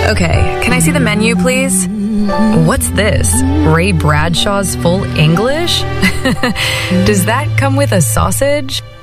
Okay, can I see the menu, please? What's this? Ray Bradshaw's Full English? Does that come with a sausage?